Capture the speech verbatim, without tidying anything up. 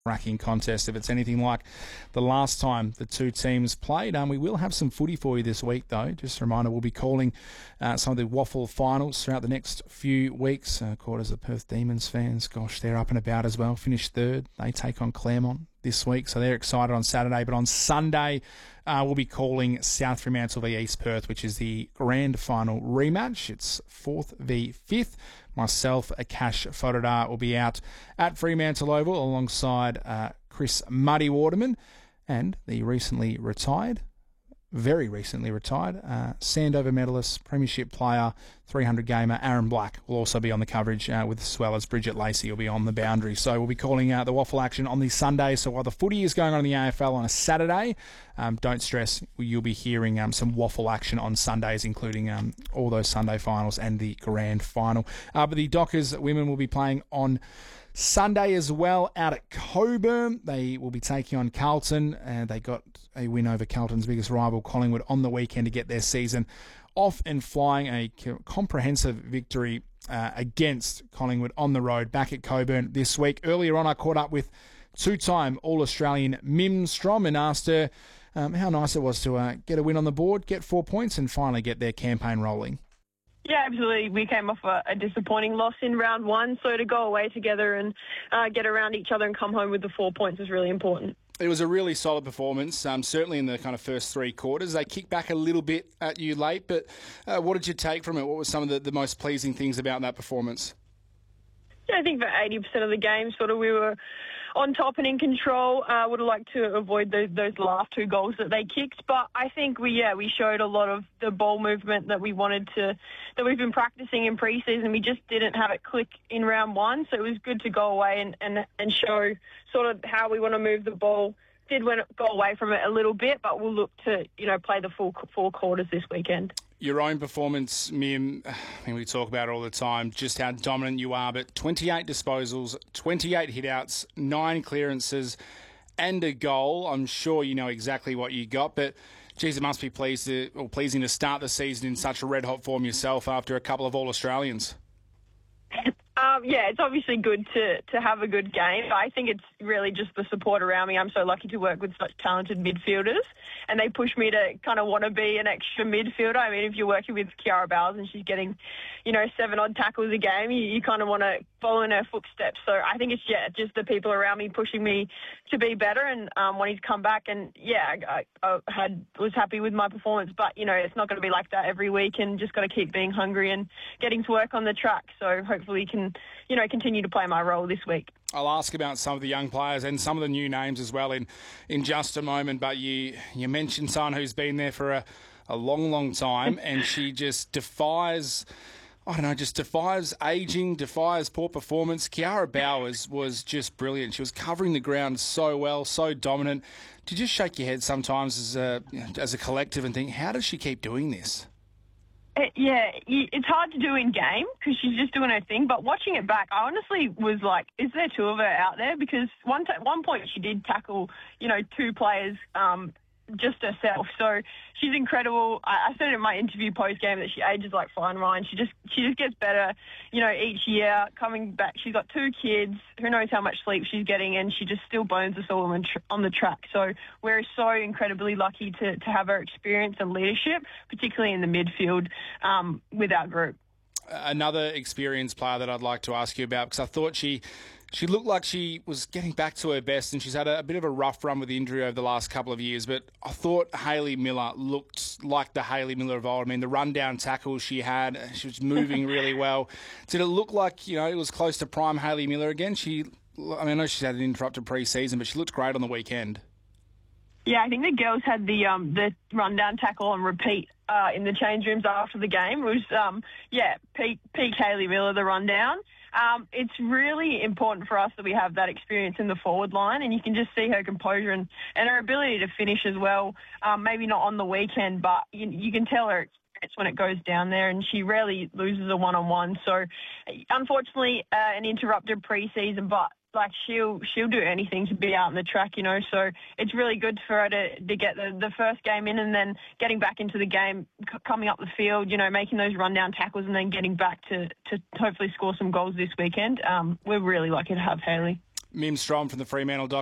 racking contest if it's anything like the last time the two teams played. Um, we will have some footy for you this week, though. Just a reminder, we'll be calling uh, some of the waffle finals throughout the next few weeks. Uh, quarters of Perth Demons fans, gosh, they're up and about as well. Finished third. They take on Claremont this week, so they're excited on Saturday. But on Sunday, uh, we'll be calling South Fremantle v East Perth, which is the grand final rematch. It's fourth v fifth. Myself, Akash Fodadar, will be out at Fremantle Oval alongside uh, Chris Muddy Waterman and the recently retired, very recently retired, uh, Sandover medalist, premiership player, three hundred gamer, Aaron Black will also be on the coverage uh, with as well as Bridget Lacey will be on the boundary. So we'll be calling uh, the waffle action on the Sunday. So while the footy is going on in the A F L on a Saturday, um, don't stress, you'll be hearing um, some waffle action on Sundays, including um, all those Sunday finals and the grand final. Uh, but the Dockers women will be playing on Sunday as well out at Coburn. They will be taking on Carlton, and they got a win over Carlton's biggest rival, Collingwood, on the weekend to get their season off and flying. A comprehensive victory uh, against Collingwood on the road back at Coburn this week. Earlier on, I caught up with two-time All-Australian Mim Strom and asked her um, how nice it was to uh, get a win on the board, get four points, and finally get their campaign rolling. Yeah, absolutely. We came off a, a disappointing loss in round one, so to go away together and uh, get around each other and come home with the four points was really important. It was a really solid performance, um, certainly in the kind of first three quarters. They kicked back a little bit at you late, but uh, what did you take from it? What were some of the, the most pleasing things about that performance? Yeah, I think for eighty percent of the game, sort of we were on top and in control. I uh, would have liked to avoid those, those last two goals that they kicked, but I think we yeah we showed a lot of the ball movement that we wanted to, that we've been practicing in pre-season. We just didn't have it click in round one, so it was good to go away and, and, and show sort of how we want to move the ball. Did went, go away from it a little bit, but we'll look to you know play the full four quarters this weekend. Your own performance, Mim, I mean, we talk about it all the time, just how dominant you are, but twenty-eight disposals, twenty-eight hit-outs, nine clearances, and a goal. I'm sure you know exactly what you got, but, geez, it must be pleased to, or pleasing to start the season in such a red-hot form yourself after a couple of All-Australians. Um, yeah, it's obviously good to, to have a good game. I think it's really just the support around me. I'm so lucky to work with such talented midfielders, and they push me to kind of want to be an extra midfielder. I mean, if you're working with Kiara Bowles and she's getting, you know, seven odd tackles a game, you, you kind of want to follow in her footsteps. So I think it's, yeah, just the people around me pushing me to be better and um, wanting to come back. And, yeah, I, I had was happy with my performance, but, you know, it's not going to be like that every week, and just got to keep being hungry and getting to work on the track. So hopefully can, you know, continue to play my role this week. I'll ask about some of the young players and some of the new names as well in, in just a moment, but you, you mentioned someone who's been there for a, a long, long time, and she just defies, I don't know, just defies ageing, defies poor performance. Kiara Bowers was just brilliant. She was covering the ground so well, so dominant. Do you just shake your head sometimes as a, as a collective and think, how does she keep doing this? It, yeah, it's hard to do in game because she's just doing her thing. But watching it back, I honestly was like, is there two of her out there? Because one t- one point she did tackle, you know, two players um, just herself. So she's incredible. I, I said in my interview post-game that she ages like fine wine. She just she just gets better, you know, each year. Coming back, she's got two kids. Who knows how much sleep she's getting, and she just still bones us all on, tr- on the track. So we're so incredibly lucky to, to have her experience and leadership, particularly in the midfield um, with our group. Another experienced player that I'd like to ask you about, because I thought she... She looked like she was getting back to her best, and she's had a, a bit of a rough run with injury over the last couple of years, but I thought Hayley Miller looked like the Hayley Miller of old. I mean, the rundown tackles she had, she was moving really well. Did it look like, you know, it was close to prime Hayley Miller again? She, I mean, I know she's had an interrupted pre-season, but she looked great on the weekend. Yeah, I think the girls had the um, the rundown tackle on repeat uh, in the change rooms after the game. It was, um, yeah, peak, peak Hayley Miller, the rundown. Um, it's really important for us that we have that experience in the forward line, and you can just see her composure and, and her ability to finish as well. Um, maybe not on the weekend, but you, you can tell her experience when it goes down there, and she rarely loses a one-on-one. So, unfortunately, uh, an interrupted pre-season, but like she'll she'll do anything to be out on the track, you know. So it's really good for her to, to get the, the first game in and then getting back into the game, c- coming up the field, you know, making those rundown tackles and then getting back to, to hopefully score some goals this weekend. Um, we're really lucky to have Hayley. Mim Strom from the Fremantle dot